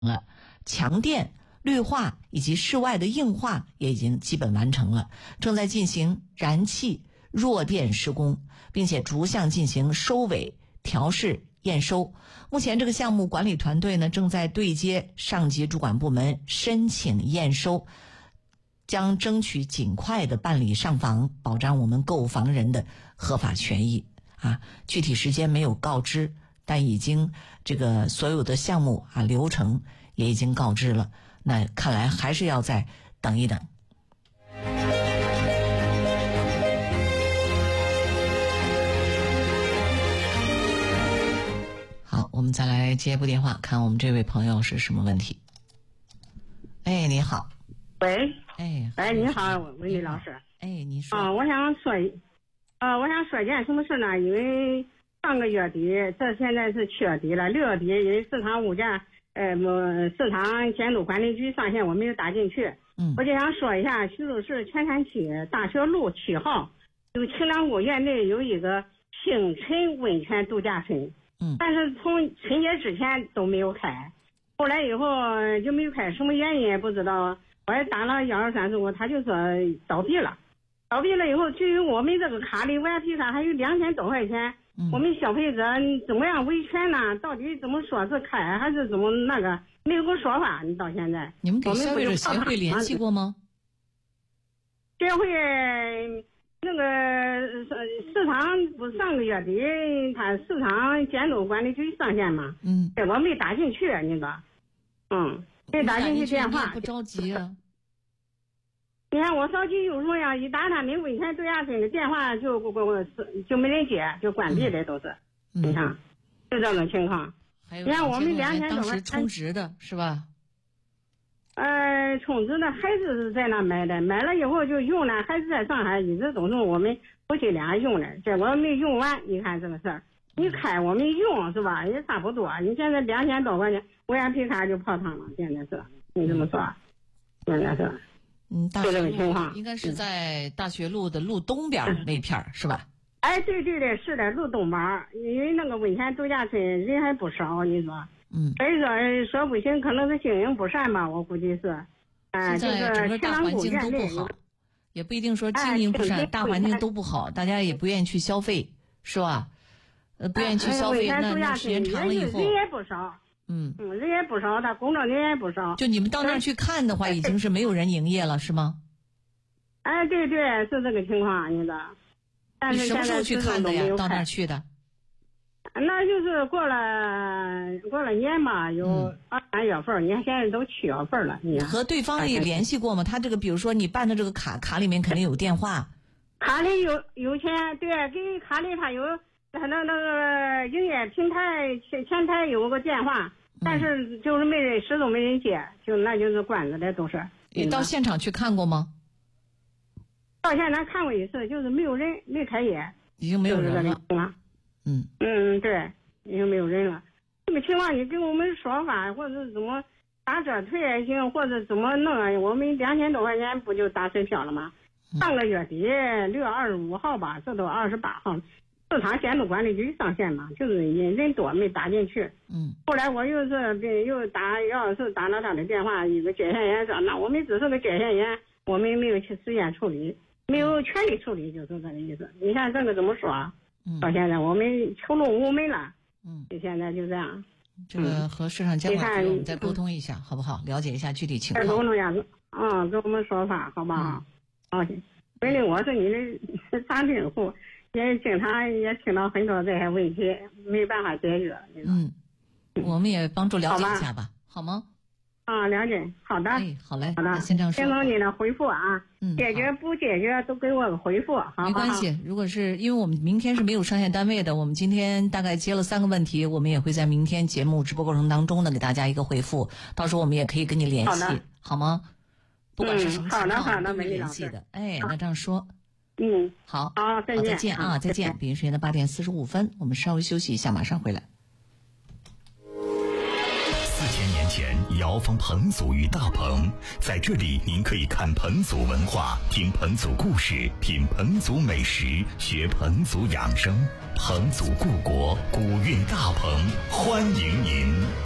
了，强电、绿化以及室外的硬化也已经基本完成了，正在进行燃气、弱电施工，并且逐项进行收尾、调试、验收。目前这个项目管理团队呢，正在对接上级主管部门申请验收，将争取尽快的办理上房，保障我们购房人的合法权益具体时间没有告知，但已经这个所有的项目流程也已经告知了，那看来还是要再等一等。好，我们再来接一部电话，看我们这位朋友是什么问题。哎，你好。 喂。 哎， 你好，文丽老师。 哎，你说。 我想说一件什么事呢？因为上个月底，这现在是7月底了，6月底因为市场物价，市场监督管理局上线，我没有打进去。我就想说一下，徐州市全山区大学路7号，有清凉公园内有一个星辰温泉度假村。但是从春节之前都没有开，后来以后就没有开，什么原因也不知道。我也打了12345，他就说倒闭了。倒闭了以后，至于我们这个卡里 VIP 卡还有2000多块钱，我们消费者怎么样维权呢？到底怎么说是开还是怎么那个？没有个说法。你到现在， 你们给消费者协会联系过吗？ 协会那个市场不上个月底，他市场监督管理局上线嘛？结果没打进去，你说？没打进去电话。 不着急啊。 你看我着急有什么呀？一打他们温泉度假村的电话就没人接，就关闭的都是。你看，就这种情况。你看我们2000多块钱当时充值的是吧？ 充值的孩子是在那买的，买了以后就用了，孩子在上海一直都是我们夫妻俩用的，结果没用完。你看这个事儿，你开我们用是吧？也差不多。你现在2000多块钱VIP卡就泡汤了，现在是你这么说，现在是。 大学路应该是在大学路的路东边那片是吧？ 哎，对对对，是的，路东边，因为那个温泉度假村人还不少，你说，所以说不行，可能是经营不善吧，我估计是， 现在整个大环境都不好，也不一定说经营不善，大环境都不好，大家也不愿意去消费，是吧？不愿意去消费，那时间长了以后， 人也不少。人也不少，他工作人员也不少。 就你们到那儿去看的话，已经是没有人营业了，是吗？ 哎，对对，是这个情况，你的。但是你什么时候去看的呀？到那儿去的？ 那就是过了年吧，有2、3月份，你看现在都7月份了。你和对方也联系过吗？他这个，比如说你办的这个卡里面肯定有电话。 卡里有钱，对，给卡里他有他那个营业平台前台有个电话。但是就是始终没人接，那就是关着的都是。 你到现场去看过吗？ 到现场看过一次，就是没有人，没开业， 已经没有人了。 对，已经没有人了。这个情况你给我们说法，或者怎么打折退也行，或者怎么弄啊？我们2000多块钱不就打水漂了吗？上个月底6月25号吧，这都28号。市场监督管理局上线嘛，就是人多没打进去。后来我要是打了他的电话，一个接线员说，那我们只是个接线员，我们没有去实验处理，没有权利处理，就是这个意思。你看这个怎么说？到现在我们求路无门了。就现在就这样。 这个和市场监管局我们再沟通一下，好不好？了解一下具体情况。 再沟通一下，给我们说法，好不好？好，反正我是你的常听户。也经常也听到很多这些问题，没办法解决。 我们也帮助了解一下吧，好吗？ 了解，好的。 好嘞， 好的， 先这样说。 听懂你的回复啊。解决不解决都给我个回复，好。 没关系，如果是因为我们明天是没有上线单位的，我们今天大概接了3个问题，我们也会在明天节目直播过程当中呢给大家一个回复，到时候我们也可以跟你联系，好吗？不管是什么情况都会联系的。那这样说。好，再见啊，再见。北京时间的8点45分，我们稍微休息一下，马上回来。 4000年前，瑶坊彭祖与大棚，在这里您可以看彭祖文化，听彭祖故事，品彭祖美食，学彭祖养生。彭祖故国，古韵大棚，欢迎您。